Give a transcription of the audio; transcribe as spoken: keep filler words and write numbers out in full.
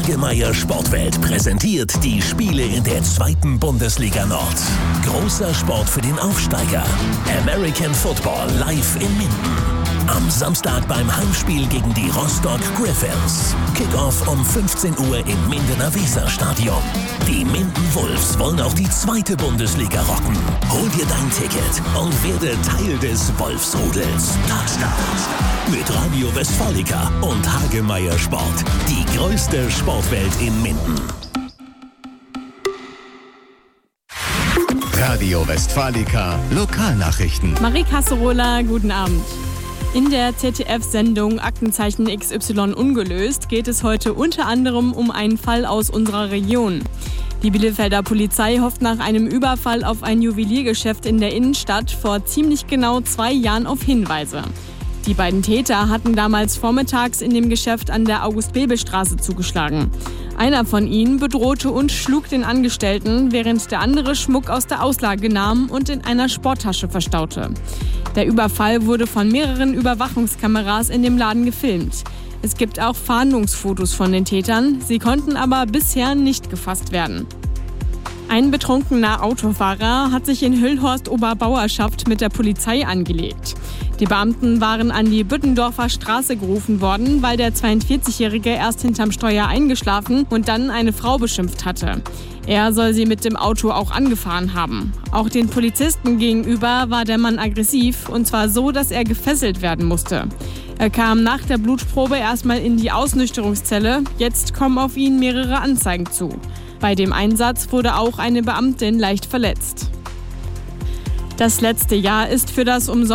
Hagemeyer Sportwelt präsentiert die Spiele in der zweiten Bundesliga Nord. Großer Sport für den Aufsteiger. American Football live in Minden. Am Samstag beim Heimspiel gegen die Rostock Griffins. Kickoff um fünfzehn Uhr im Mindener Weserstadion. Die Minden Wolves wollen auch die zweite Bundesliga rocken. Hol dir dein Ticket und werde Teil des Wolfsrudels. Touchdown! Mit Radio Westfalica und Hagemeyer Sport. Die größte Sportwelt in Minden. Radio Westfalica Lokalnachrichten. Marie Kasserola, guten Abend. In der Z D F-Sendung Aktenzeichen X Y ungelöst geht es heute unter anderem um einen Fall aus unserer Region. Die Bielefelder Polizei hofft nach einem Überfall auf ein Juweliergeschäft in der Innenstadt vor ziemlich genau zwei Jahren auf Hinweise. Die beiden Täter hatten damals vormittags in dem Geschäft an der August-Bebel-Straße zugeschlagen. Einer von ihnen bedrohte und schlug den Angestellten, während der andere Schmuck aus der Auslage nahm und in einer Sporttasche verstaute. Der Überfall wurde von mehreren Überwachungskameras in dem Laden gefilmt. Es gibt auch Fahndungsfotos von den Tätern, sie konnten aber bisher nicht gefasst werden. Ein betrunkener Autofahrer hat sich in Hüllhorst-Oberbauerschaft mit der Polizei angelegt. Die Beamten waren an die Büttendorfer Straße gerufen worden, weil der zweiundvierzigjährige erst hinterm Steuer eingeschlafen und dann eine Frau beschimpft hatte. Er soll sie mit dem Auto auch angefahren haben. Auch den Polizisten gegenüber war der Mann aggressiv, und zwar so, dass er gefesselt werden musste. Er kam nach der Blutprobe erstmal in die Ausnüchterungszelle, jetzt kommen auf ihn mehrere Anzeigen zu. Bei dem Einsatz wurde auch eine Beamtin leicht verletzt. Das letzte Jahr ist für das umsonst